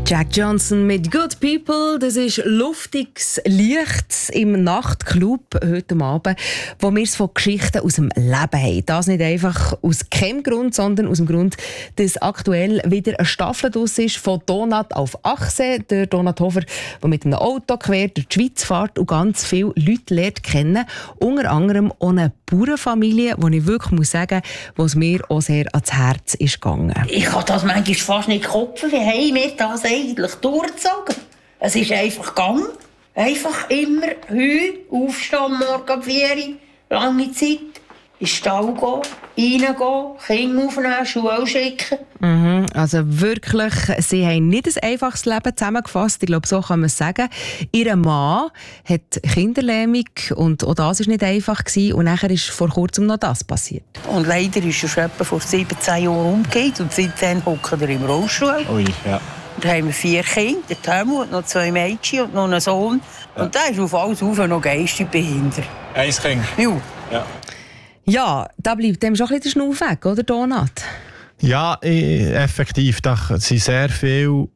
Jack Johnson mit Good People, das ist luftiges Licht im Nachtclub heute Abend, wo wir es von Geschichten aus dem Leben haben. Das nicht einfach aus keinem Grund, sondern aus dem Grund, dass aktuell wieder eine Staffel draus ist von Donat auf Achse. Der Donat Hofer, der mit einem Auto quer durch die Schweiz fährt und ganz viele Leute lernt kennen. Unter anderem auch eine Bauernfamilie, die ich wirklich muss sagen, was mir auch sehr ans Herz ist gegangen. Ich kann das manchmal fast nicht kopfen. Wie haben wir das eigentlich durchgezogen? Es ist einfach gegangen. Einfach immer Heu, aufstehen, morgen um 4 Uhr, lange Zeit, in den Stall gehen, reingehen, Kinder aufnehmen, Schule schicken. Also wirklich, sie haben nicht ein einfaches Leben zusammengefasst. Ich glaube, so kann man es sagen. Ihr Mann hat Kinderlähmung und auch das war nicht einfach gewesen. Und nachher ist vor kurzem noch das passiert. Und leider ist er schon etwa vor 17 Jahren umgekehrt und seitdem hockt er im Rollstuhl. Ui, ja. Da haben wir 4 Kinder, den Helmut, noch 2 Mädchen und noch einen Sohn. Ja. Und der ist auf alles auf noch geistig behindert. 1 Kind? Ja. Ja, da bleibt dem schon ein bisschen der Schnuff weg, oder Donat? Ja, effektiv. Da sind sehr viele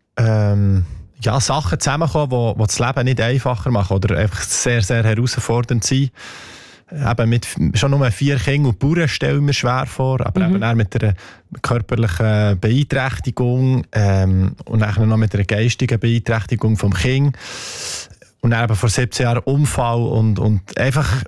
Sachen zusammengekommen, die das Leben nicht einfacher machen oder einfach sehr, sehr herausfordernd sind. Eben schon nur 4 Kinder und Bauern stellen mir schwer vor, aber eben auch mit einer körperlichen Beeinträchtigung und dann noch mit einer geistigen Beeinträchtigung vom Kind. Und dann eben vor 17 Jahren Unfall und einfach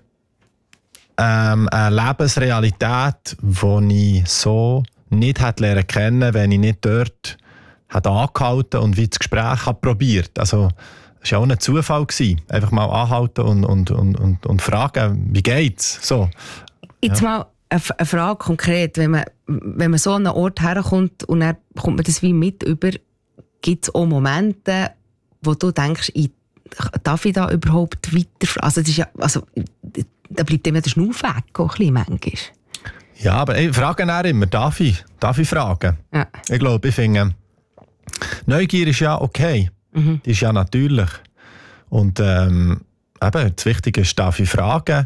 eine Lebensrealität, die ich so nicht hätte lernen können, wenn ich nicht dort angehalten und wie das Gespräch probiert. Also, das war ja auch ein Zufall. Einfach mal anhalten und fragen, wie geht's? So. Jetzt mal eine Frage konkret. Wenn man so an einen Ort herkommt und dann kommt man das wie mit über, gibt es auch Momente, wo du denkst, darf ich da überhaupt weiter? Also, das ist ja, da bleibt immer der Schnuff weg, ein bisschen manchmal. Ja, aber ich frage auch immer, darf ich fragen? Ja. Ich finde, Neugier ist ja okay. Die ist ja natürlich. Und eben, das Wichtige ist, darf ich fragen,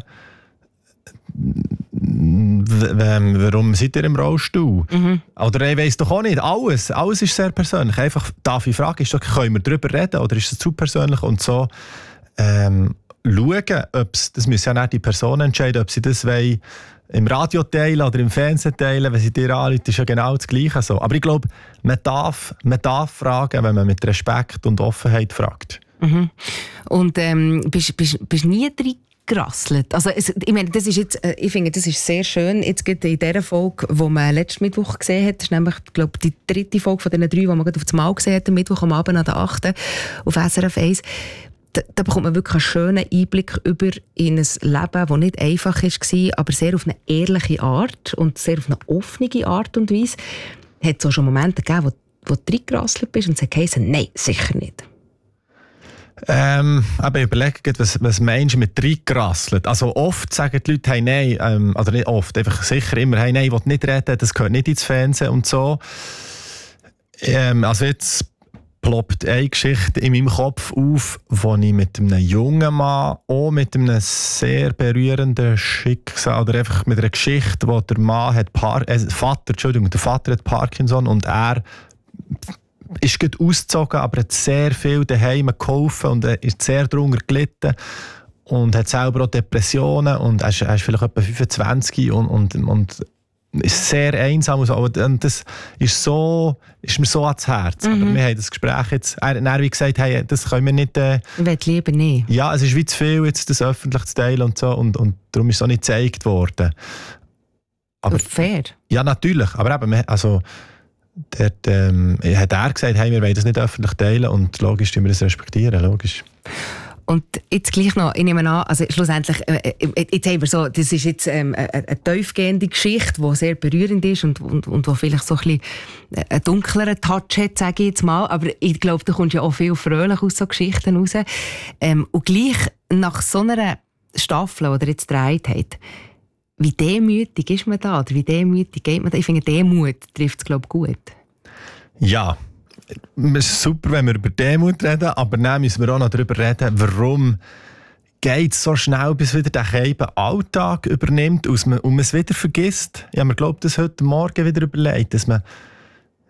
warum seid ihr im Rollstuhl? Oder ich weiss doch auch nicht. Alles ist sehr persönlich. Einfach, darf ich fragen, ist doch, können wir darüber reden oder ist es zu persönlich? Und so schauen, das müssen ja nicht die Personen entscheiden, ob sie das wollen, im Radio teilen oder im Fernsehen teilen, wenn sie dir anrufen, ist ja genau das Gleiche. So. Aber ich glaube, man darf fragen, wenn man mit Respekt und Offenheit fragt. Und bist nie reingerasselt? Also, ich meine, das ist jetzt, ich finde, das ist sehr schön. Jetzt geht in dieser Folge, die man letzten Mittwoch gesehen hat, das ist nämlich, glaube ich, die 3. Folge von diesen 3, die man gerade auf das Mal gesehen hat, am Mittwoch am Abend an der 8. auf SRF 1. Da bekommt man wirklich einen schönen Einblick über in ein Leben, das nicht einfach war, aber sehr auf eine ehrliche Art und sehr auf eine offene Art und Weise. Hat es auch schon Momente gegeben, wo du reingerasselt bist und sagst, nein, sicher nicht? Aber überlege, was meinst du mit reingerasselt? Also oft sagen die Leute, hey, nein, oder nicht oft, einfach sicher immer, hey, nein, ich will nicht reden, das gehört nicht ins Fernsehen und so. Also jetzt ploppt eine Geschichte in meinem Kopf auf, wo ich mit einem jungen Mann, auch mit einem sehr berührenden Schicksal, oder einfach mit einer Geschichte, wo der Mann hat der Vater hat Parkinson und er ist gut ausgezogen, aber hat sehr viel daheim geholfen und ist sehr darunter gelitten und hat selber auch Depressionen und er ist vielleicht etwa 25 und ist sehr einsam und so. Und das ist mir so ans Herz. Aber wir haben das Gespräch jetzt, er hat wie gesagt, hey, das können wir nicht... ich will lieber nicht. Ja, es ist wie zu viel, jetzt das öffentlich zu teilen und so. Und darum ist es auch nicht gezeigt worden. Aber, fair. Ja, natürlich. Aber eben, dort hat er gesagt, hey, wir wollen das nicht öffentlich teilen und logisch, wir das respektieren, logisch. Und jetzt gleich noch, ich nehme an, also schlussendlich, jetzt haben wir so, das ist jetzt eine tiefgehende Geschichte, die sehr berührend ist und wo vielleicht so ein bisschen einen dunkleren Touch hat, sage ich jetzt mal. Aber ich glaube, da kommt ja auch viel fröhlich aus so Geschichten raus. Und gleich nach so einer Staffel, die ihr jetzt gedreht habt, wie demütig ist man da? Oder wie demütig geht man da? Ich finde, Demut trifft es, glaube ich, gut. Ja. Es ist super, wenn wir über Demut reden, aber dann müssen wir auch noch darüber reden, warum geht es so schnell, bis wieder der Keiben Alltag übernimmt und man es wieder vergisst. Ich habe mir, glaube ich, das heute Morgen wieder überlegt, dass man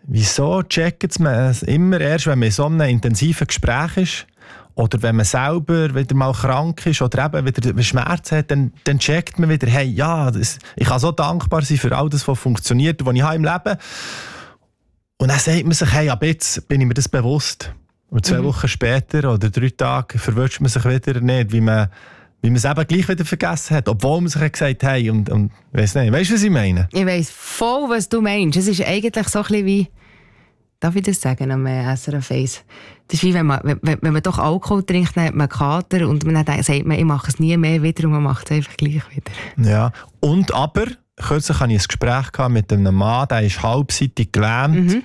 wieso checkt man es immer erst, wenn man in so einem intensiven Gespräch ist oder wenn man selber wieder mal krank ist oder eben wieder Schmerzen hat, dann checkt man wieder, hey, ja, ich kann so dankbar sein für all das, was funktioniert, was ich habe im Leben. Und dann sagt man sich, hey, ab jetzt bin ich mir das bewusst. Und 2 Wochen später oder 3 Tage verwünscht man sich wieder nicht, wie man es eben gleich wieder vergessen hat, obwohl man sich gesagt hat, hey, und weiss nicht, weißt du, was ich meine? Ich weiss voll, was du meinst. Es ist eigentlich so ein bisschen wie, darf ich das sagen am SRF 1? Das ist wie, wenn man doch Alkohol trinkt, dann hat man Kater und dann sagt man, ich mache es nie mehr wieder und man macht es einfach gleich wieder. Ja, und aber, kürzlich hatte ich ein Gespräch mit einem Mann, der ist halbseitig gelähmt.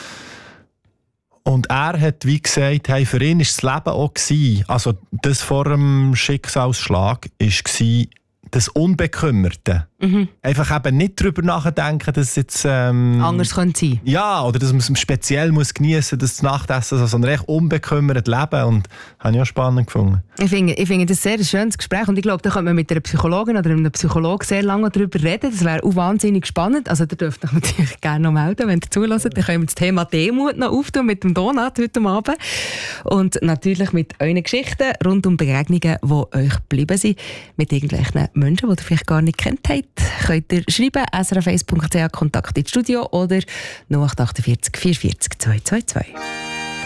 Und er hat wie gesagt, hey, für ihn war das Leben auch gewesen, also das vor dem Schicksalsschlag, war das Unbekümmerte. Einfach eben nicht darüber nachdenken, dass es jetzt... anders könnte sein. Ja, oder dass man es speziell muss geniessen muss, das Nachtessen, sondern echt unbekümmert leben. Und das habe ich auch spannend gefunden. Ich finde das sehr ein schönes Gespräch und ich glaube, da könnte man mit einer Psychologin oder einem Psychologen sehr lange darüber reden. Das wäre auch wahnsinnig spannend. Also, ihr dürft euch natürlich gerne noch melden, wenn ihr zulässt. Dann können wir das Thema Demut noch auftun mit dem Donat heute Abend. Und natürlich mit euren Geschichten rund um Begegnungen, die euch geblieben sind, mit irgendwelchen Menschen, die ihr vielleicht gar nicht kennt habt. Könnt ihr schreiben, srf1.ch, Kontakt ins Studio oder 0848 440 222.